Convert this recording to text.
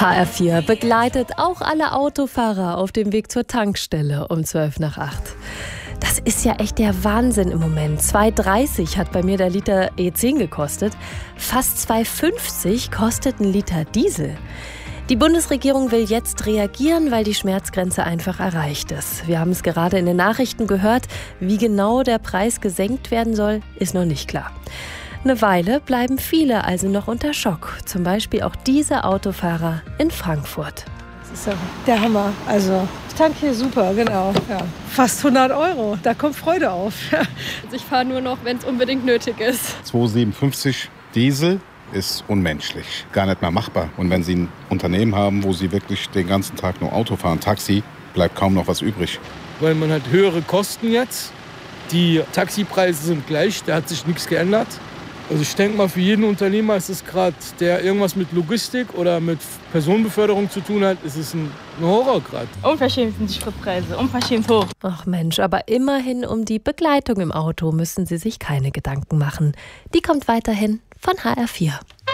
HR4 begleitet auch alle Autofahrer auf dem Weg zur Tankstelle um 7:45. Das ist ja echt der Wahnsinn im Moment. 2,30 hat bei mir der Liter E10 gekostet. Fast 2,50 kostet ein Liter Diesel. Die Bundesregierung will jetzt reagieren, weil die Schmerzgrenze einfach erreicht ist. Wir haben es gerade in den Nachrichten gehört. Wie genau der Preis gesenkt werden soll, ist noch nicht klar. Eine Weile bleiben viele also noch unter Schock. Zum Beispiel auch diese Autofahrer in Frankfurt. Das ist ja der Hammer. Also ich tanke hier super, genau. Ja. Fast 100 €, da kommt Freude auf. Also ich fahre nur noch, wenn es unbedingt nötig ist. 2,57 Diesel ist unmenschlich, gar nicht mehr machbar. Und wenn Sie ein Unternehmen haben, wo Sie wirklich den ganzen Tag nur Auto fahren, Taxi, bleibt kaum noch was übrig. Weil man hat höhere Kosten jetzt. Die Taxipreise sind gleich, da hat sich nichts geändert. Also ich denke mal, für jeden Unternehmer ist es gerade, der irgendwas mit Logistik oder mit Personenbeförderung zu tun hat, ist es ein Horror gerade. Unverschämt sind die Spritpreise, unverschämt hoch. Ach Mensch, aber immerhin um die Begleitung im Auto müssen Sie sich keine Gedanken machen. Die kommt weiterhin von HR4.